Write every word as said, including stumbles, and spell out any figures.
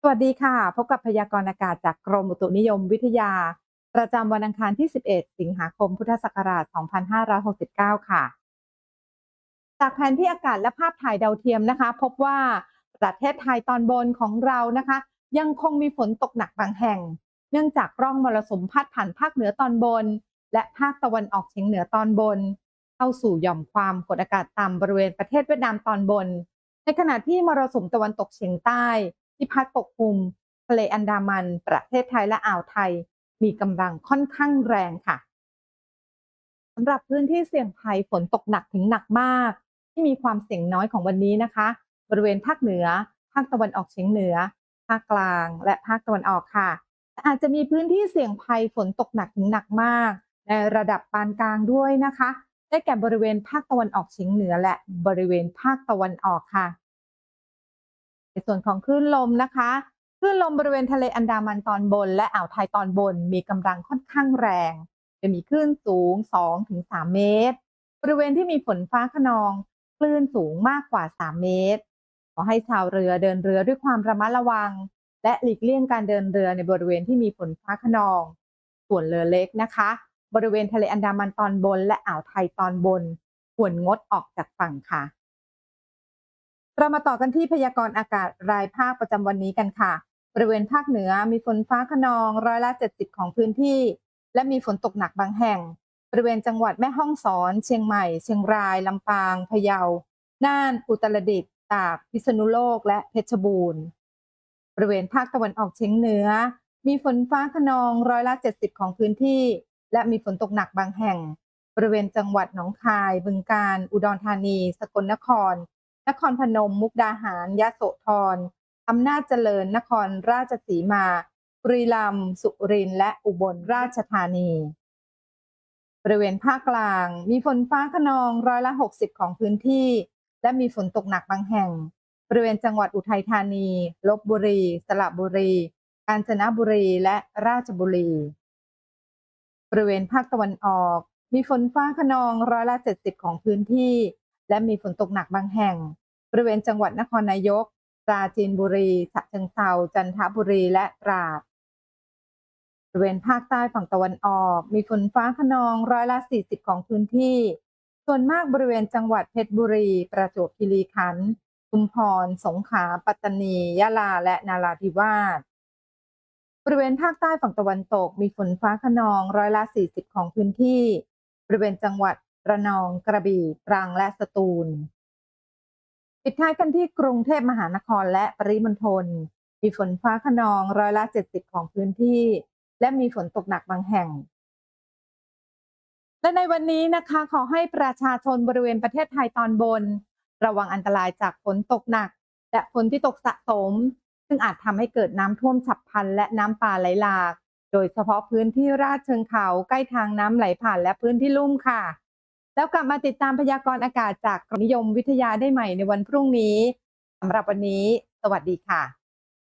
สวัสดีค่ะพบกับพยากรณ์อากาศจากกรมอุตุนิยมวิทยาประจำวันอังคารที่สิบเอ็ดสิงหาคมพุทธศักราชสองพันห้าร้อยหกสิบเก้าค่ะจากแผนที่อากาศและภาพถ่ายดาวเทียมนะคะพบว่าประเทศไทยตอนบนของเรานะคะยังคงมีฝนตกหนักบางแห่งเนื่องจากร่องมรสุมพาดผ่านภาคเหนือตอนบนและภาคตะวันออกเฉียงเหนือตอนบนเข้าสู่หย่อมความกดอากาศต่ำบริเวณประเทศเวียดนามตอนบนในขณะที่มรสุมตะวันตกเฉียงใต้ที่พัดปกคลุมทะเลอันดามันประเทศไทยและอ่าวไทยมีกำลังค่อนข้างแรงค่ะสำหรับพื้นที่เสี่ยงภัยฝนตกหนักถึงหนักมากที่มีความเสี่ยงน้อยของวันนี้นะคะบริเวณภาคเหนือภาคตะวันออกเฉียงเหนือภาคกลางและภาคตะวันออกค่ะแต่อาจจะมีพื้นที่เสี่ยงภัยฝนตกหนักถึงหนักมากในระดับปานกลางด้วยนะคะได้แก่บริเวณภาคตะวันออกเฉียงเหนือและบริเวณภาคตะวันออกค่ะ ในส่วนของคลื่นลมนะคะคลื่นลมบริเวณทะเลอันดามันตอนบนและอ่าวไทยตอนบนมีกำลังค่อนข้างแรงจะมีคลื่นสูง สองถึงสาม เมตรบริเวณที่มีฝนฟ้าคะนองคลื่นสูงมากกว่า สาม เมตรขอให้ชาวเรือเดินเรือด้วยความระมัดระวังและหลีกเลี่ยงการเดินเรือในบริเวณที่มีฝนฟ้าคะนองส่วนเรือเล็กนะคะบริเวณทะเลอันดามันตอนบนและอ่าวไทยตอนบนควรงดออกจากฝั่งค่ะ เรามาต่อกันที่พยากรณ์อากาศรายภาคประจำวันนี้กันค่ะบริเวณภาคเหนือมีฝนฟ้าคะนองร้อยละเจ็ดสิบของพื้นที่และมีฝนตกหนักบางแห่งบริเวณจังหวัดแม่ฮ่องสอนเชียงใหม่เชียงรายลำปางพะเยาน่านอุตรดิตถ์ตากพิษณุโลกและเพชรบูรณ์บริเวณภาคตะวันออกเฉียงเหนือมีฝนฟ้าคะนองร้อยละเจ็ดสิบของพื้นที่และมีฝนตกหนักบางแห่งบริเวณจังหวัดหนองคายบึงกาฬอุดรธานีสกลนครนครพนมมุกดาหารยโสธรอำนาจเจริญนครราชสีมาบุรีรัมย์สุรินทร์และอุบลราชธานีบริเวณภาคกลางมีฝนฟ้าคะนองร้อยละหกสิบของพื้นที่และมีฝนตกหนักบางแห่งบริเวณจังหวัดอุทัยธานีลพบุรีสระบุรีกาญจนบุรีและราชบุรีบริเวณภาคตะวันออกมีฝนฟ้าคะนองร้อยละเจ็ดสิบของพื้นที่และมีฝนตกหนักบางแห่งบริเวณจังหวัดนครนายกปราจีนบุรีฉะเชิงเทราจันทบุรีและตราดบริเวณภาคใต้ฝั่งตะวันออกมีฝนฟ้าคะนองร้อยละสี่สิบของพื้นที่ส่วนมากบริเวณจังหวัดเพชรบุรีประจวบคีรีขันธ์ชุมพรสงขลาปัตตานียะลาและนาราธิวาสบริเวณภาคใต้ฝั่งตะวันตกมีฝนฟ้าคะนองร้อยละสี่สิบของพื้นที่บริเวณจังหวัดระนองกระบี่ตรังและสตูลปิดท้ายกันที่กรุงเทพมหานครและปริมณฑลมีฝนฟ้าคะนองร้อยละเจ็ดสิบของพื้นที่และมีฝนตกหนักบางแห่งและในวันนี้นะคะขอให้ประชาชนบริเวณประเทศไทยตอนบนระวังอันตรายจากฝนตกหนักและฝนที่ตกสะสมซึ่งอาจทำให้เกิดน้ำท่วมฉับพลันและน้ำป่าไหลหลากโดยเฉพาะพื้นที่ราดเชิงเขาใกล้ทางน้ำไหลผ่านและพื้นที่ลุ่มค่ะแล้วกลับมาติดตามพยากรณ์อากาศจากกรมนิยมวิทยาได้ใหม่ในวันพรุ่งนี้สำหรับวันนี้สวัสดีค่ะ